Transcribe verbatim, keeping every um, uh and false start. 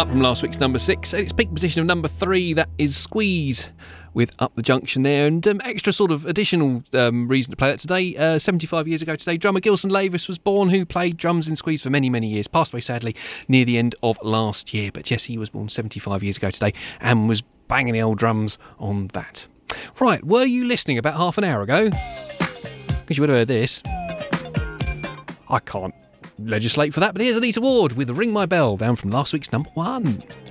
Up from last week's number six. Its peak position of number three, that is Squeeze with Up the Junction there. And um, extra sort of additional um, reason to play that today. Uh, seventy-five years ago today, drummer Gilson Lavis was born, who played drums in Squeeze for many, many years. Passed away, sadly, near the end of last year. But yes, he was born seventy-five years ago today and was banging the old drums on that. Right, were you listening about half an hour ago? Because you would have heard this. I can't legislate for that, but here's Anita Ward with Ring My Bell, down from last week's number one.